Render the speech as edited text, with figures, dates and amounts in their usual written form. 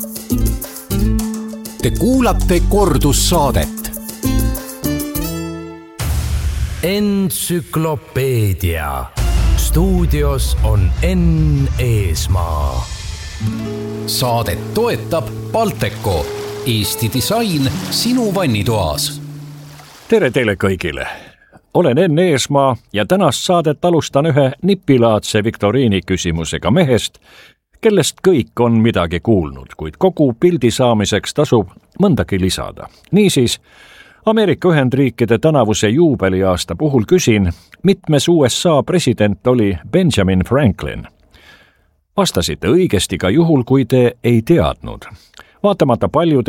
Te kuulate kordussaadet. Entsüklopeedia. Stuudios on Enn Eesmaa. Saadet toetab Balteco, Eesti disain sinu vannitoas. Tere teile kõigile! Olen Enn Eesmaa ja tänast saadet alustan ühe nipilaadse viktoriini küsimusega mehest, kellest kõik on midagi kuulnud, kuid kogu pildi saamiseks tasub mõndagi lisada. Niisiis, Ameerika Ühendriikide tänavuse juubeliaasta puhul küsin, mitmes USA president oli Benjamin Franklin? Vastasite õigesti ka juhul, kui te ei teadnud. Vaatamata paljude